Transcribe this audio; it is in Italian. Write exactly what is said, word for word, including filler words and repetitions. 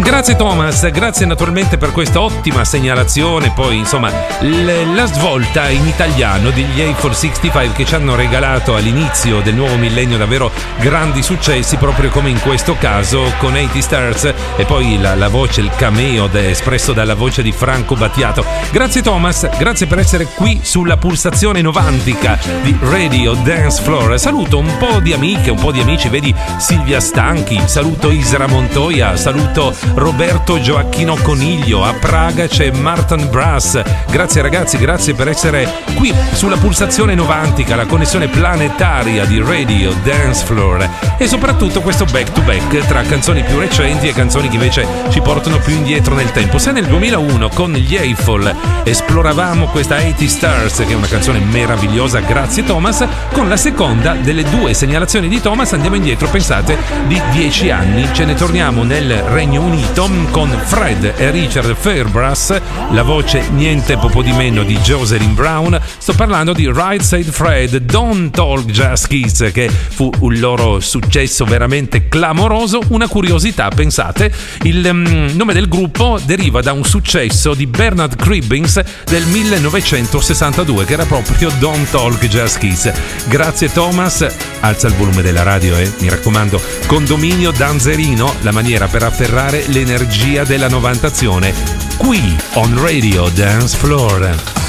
Grazie Thomas, grazie naturalmente per questa ottima segnalazione. Poi insomma l- la svolta in italiano degli A quattro sessantacinque che ci hanno regalato all'inizio del nuovo millennio davvero grandi successi, proprio come in questo caso con ottanta Stars, e poi la, la voce, il cameo de- espresso dalla voce di Franco Battiato. Grazie Thomas, grazie per essere qui sulla pulsazione novantica di Radio Dance Floor. Saluto un po' di amiche, un po' di amici, vedi Silvia Stanchi, saluto Isra Montoya, saluto Roberto Gioacchino Coniglio, a Praga c'è Martin Brass. Grazie ragazzi, grazie per essere qui sulla pulsazione novantica, la connessione planetaria di Radio Dance Floor, e soprattutto questo back to back tra canzoni più recenti e canzoni che invece ci portano più indietro nel tempo. Se nel duemilauno con gli Eiffel esploravamo questa ottanta Stars, che è una canzone meravigliosa, grazie Thomas, con la seconda delle due segnalazioni di Thomas andiamo indietro, pensate, di dieci anni. Ce ne torniamo nel Regno Unito con Fred e Richard Fairbrass, la voce niente poco di meno di Jocelyn Brown. Sto parlando di Right Said Fred, Don't Talk Just Kiss, che fu un loro successo veramente clamoroso. Una curiosità, pensate, il um, nome del gruppo deriva da un successo di Bernard Cribbins del millenovecentosessantadue, che era proprio Don't Talk Just Kiss. Grazie Thomas, alza il volume della radio e eh, mi raccomando, condominio Danzerino, la maniera per afferrare l'energia della novantazione qui on Radio Dance Floor.